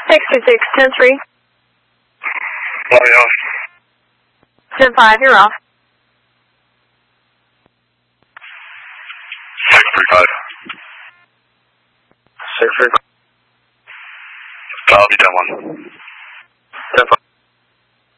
626, 10-3. Fly off. 10-5, you're off. 635. 635. Copy, 10-1. 10-5.